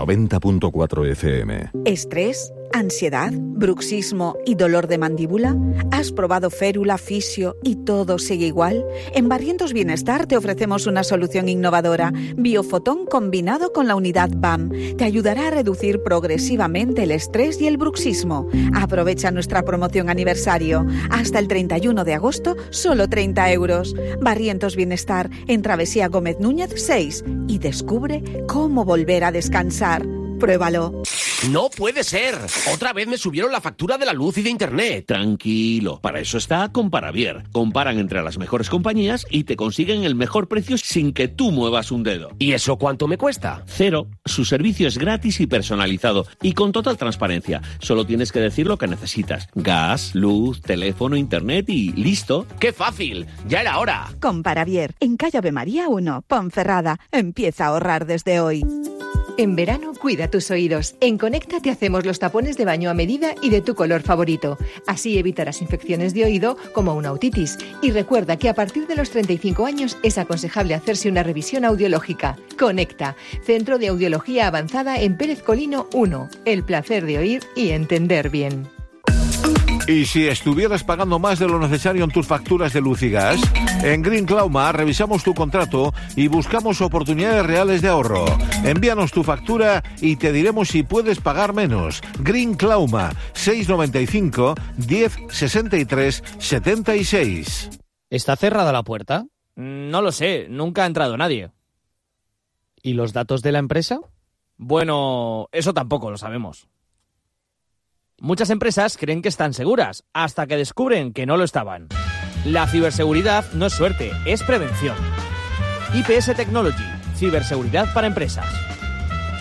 90.4 FM. ¿Estrés? ¿Ansiedad? ¿Bruxismo y dolor de mandíbula? ¿Has probado férula, fisio y todo sigue igual? En Barrientos Bienestar te ofrecemos una solución innovadora, Biofotón combinado con la unidad BAM. Te ayudará a reducir progresivamente el estrés y el bruxismo. Aprovecha nuestra promoción aniversario. Hasta el 31 de agosto, solo 30 euros. Barrientos Bienestar, en Travesía Gómez Núñez 6. Y descubre cómo volver a descansar. Pruébalo. ¡No puede ser! Otra vez me subieron la factura de la luz y de internet. Tranquilo, para eso está Comparavier. Comparan entre las mejores compañías y te consiguen el mejor precio sin que tú muevas un dedo. ¿Y eso cuánto me cuesta? 0. Su servicio es gratis y personalizado y con total transparencia. Solo tienes que decir lo que necesitas. Gas, luz, teléfono, internet y listo. ¡Qué fácil! ¡Ya era hora! Comparavier, en calle Ave María 1, Ponferrada. Empieza a ahorrar desde hoy. En verano, cuida tus oídos. En Conecta te hacemos los tapones de baño a medida y de tu color favorito. Así evitarás infecciones de oído como una otitis. Y recuerda que a partir de los 35 años es aconsejable hacerse una revisión audiológica. Conecta, Centro de Audiología Avanzada en Pérez Colino 1. El placer de oír y entender bien. Y si estuvieras pagando más de lo necesario en tus facturas de luz y gas, en Green Clauma revisamos tu contrato y buscamos oportunidades reales de ahorro. Envíanos tu factura y te diremos si puedes pagar menos. Green Clauma, 695 10 63 76. ¿Está cerrada la puerta? No lo sé, nunca ha entrado nadie. ¿Y los datos de la empresa? Bueno, eso tampoco lo sabemos. Muchas empresas creen que están seguras, hasta que descubren que no lo estaban. La ciberseguridad no es suerte, es prevención. IPS Technology, ciberseguridad para empresas.